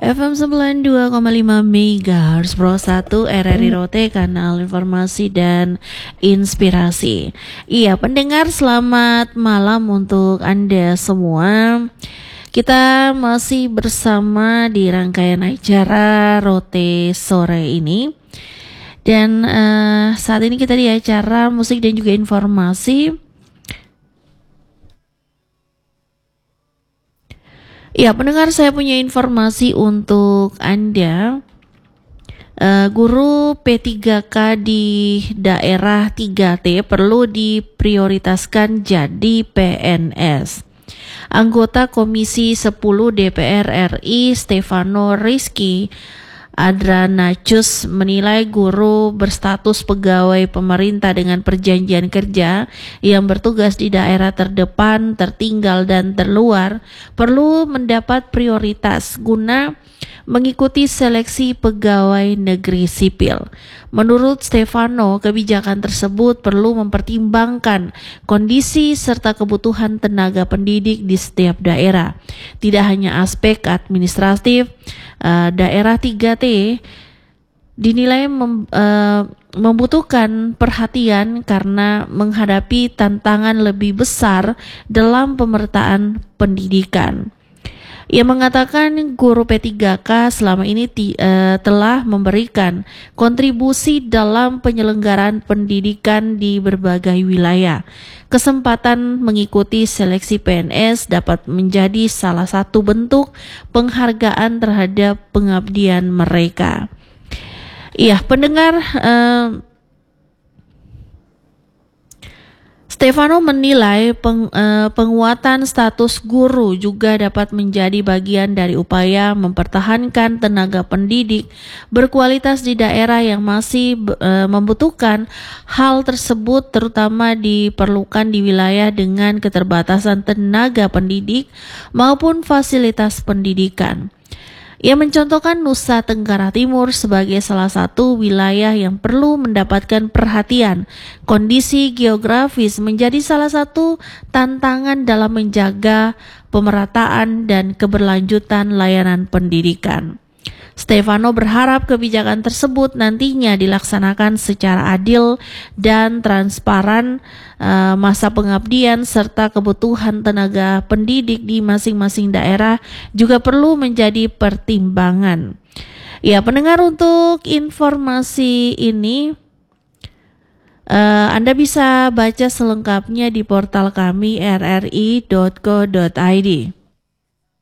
FM 92,5 MHz Pro 1 RRI Rote, kanal informasi dan inspirasi. Iya, pendengar, selamat malam untuk Anda semua. Kita masih bersama di rangkaian acara Rote sore ini. Dan saat ini kita di acara musik dan juga informasi. Ya, pendengar, saya punya informasi untuk Anda. Guru P3K di daerah 3T perlu diprioritaskan jadi PNS. Anggota Komisi 10 DPR RI Stefano Rizky Adranacus menilai guru berstatus pegawai pemerintah dengan perjanjian kerja yang bertugas di daerah terdepan, tertinggal, dan terluar perlu mendapat prioritas guna mengikuti seleksi pegawai negeri sipil. Menurut Stefano, kebijakan tersebut perlu mempertimbangkan kondisi serta kebutuhan tenaga pendidik di setiap daerah. Tidak hanya aspek administratif, daerah 3T dinilai membutuhkan perhatian karena menghadapi tantangan lebih besar dalam pemerataan pendidikan. Ia mengatakan guru P3K selama ini telah memberikan kontribusi dalam penyelenggaraan pendidikan di berbagai wilayah. Kesempatan mengikuti seleksi PNS dapat menjadi salah satu bentuk penghargaan terhadap pengabdian mereka. Iya, pendengar, Stefano menilai penguatan status guru juga dapat menjadi bagian dari upaya mempertahankan tenaga pendidik berkualitas di daerah yang masih membutuhkan hal tersebut, terutama diperlukan di wilayah dengan keterbatasan tenaga pendidik maupun fasilitas pendidikan. Ia mencontohkan Nusa Tenggara Timur sebagai salah satu wilayah yang perlu mendapatkan perhatian. Kondisi geografis menjadi salah satu tantangan dalam menjaga pemerataan dan keberlanjutan layanan pendidikan. Stefano berharap kebijakan tersebut nantinya dilaksanakan secara adil dan transparan. Masa pengabdian serta kebutuhan tenaga pendidik di masing-masing daerah juga perlu menjadi pertimbangan. Ya, pendengar, untuk informasi ini Anda bisa baca selengkapnya di portal kami rri.co.id.